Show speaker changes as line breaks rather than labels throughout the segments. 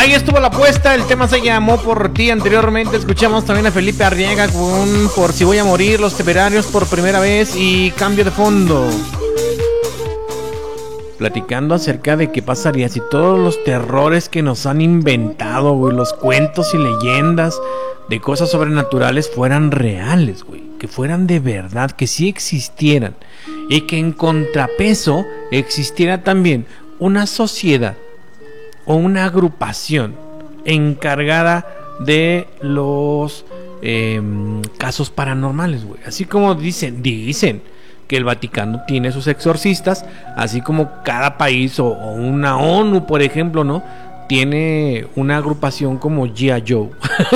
Ahí estuvo la apuesta, el tema se llamó Por Ti. Anteriormente escuchamos también a Felipe Arriaga con Por Si Voy a Morir, Los Temerarios por Primera Vez y Cambio de Fondo. Platicando acerca de qué pasaría si todos los terrores que nos han inventado, güey, los cuentos y leyendas de cosas sobrenaturales fueran reales, güey, que fueran de verdad, que sí existieran y que en contrapeso existiera también una sociedad o una agrupación encargada de los casos paranormales, güey. Así como dicen que el Vaticano tiene sus exorcistas, así como cada país o una ONU, por ejemplo, ¿no? Tiene una agrupación como G.I. Joe.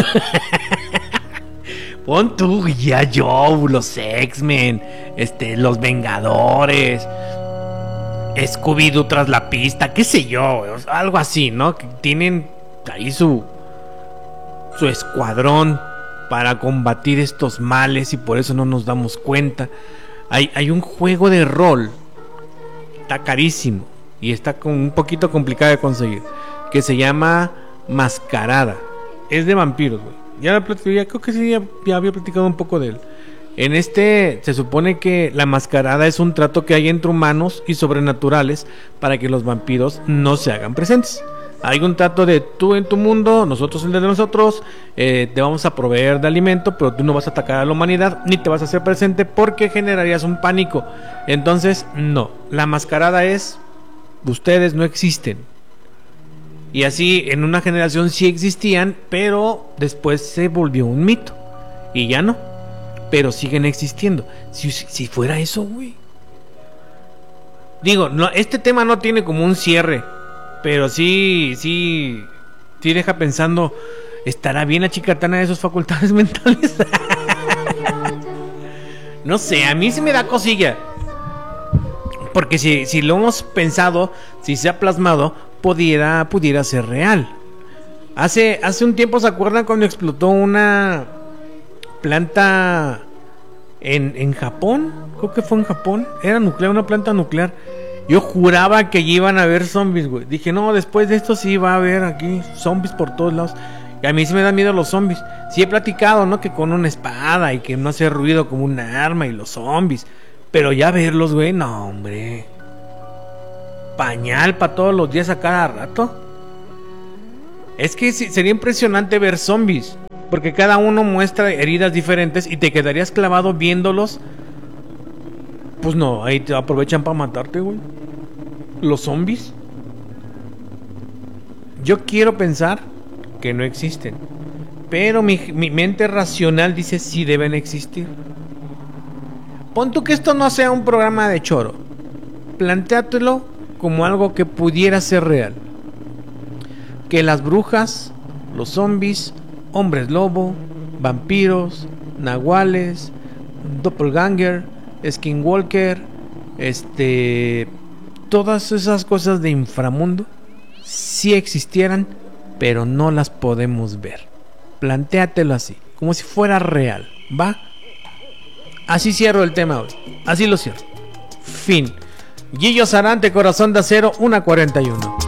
Pon tú G.I. Joe, los X-Men, los Vengadores, Scooby-Doo tras la pista, qué sé yo, algo así, ¿no? Que tienen ahí su escuadrón para combatir estos males y por eso no nos damos cuenta. Hay un juego de rol, está carísimo y está un poquito complicado de conseguir, que se llama Mascarada. Es de vampiros, güey. Ya creo que sí, ya había platicado un poco de él. En se supone que la mascarada es un trato que hay entre humanos y sobrenaturales para que los vampiros no se hagan presentes. Hay un trato de tú en tu mundo, nosotros en el de nosotros, te vamos a proveer de alimento, pero tú no vas a atacar a la humanidad ni te vas a hacer presente porque generarías un pánico. Entonces, no, la mascarada es, ustedes no existen. Y así en una generación sí existían, pero después se volvió un mito y ya no, pero siguen existiendo. Si fuera eso, güey. Digo, no, este tema no tiene como un cierre, pero sí deja pensando, ¿estará bien la chicatana de sus facultades mentales? No sé, a mí sí me da cosilla. Porque si lo hemos pensado, si se ha plasmado, pudiera ser real. Hace un tiempo, ¿se acuerdan cuando explotó una planta en Japón? Creo que fue en Japón. Era nuclear, una planta nuclear. Yo juraba que iban a haber zombies, güey. Dije, no, después de esto sí va a haber aquí zombies por todos lados. Y a mí sí me dan miedo los zombies. Sí he platicado, ¿no? Que con una espada y que no hace ruido como un arma y los zombies. Pero ya verlos, güey, no, hombre. Pañal para todos los días a cada rato. Es que sí, sería impresionante ver zombies, porque cada uno muestra heridas diferentes y te quedarías clavado viéndolos. Pues no, ahí te aprovechan para matarte, güey. Los zombies. Yo quiero pensar que no existen, pero mi mente racional dice sí deben existir. Pon tú que esto no sea un programa de choro. Plantéatelo como algo que pudiera ser real. Que las brujas, los zombies, hombres lobo, vampiros, nahuales, doppelganger, skinwalker, todas esas cosas de inframundo sí existieran, pero no las podemos ver. Plantéatelo así, como si fuera real, ¿va? Así cierro el tema hoy. Así lo cierro. Fin. Guillo Sarante, Corazón de Acero, 1:41.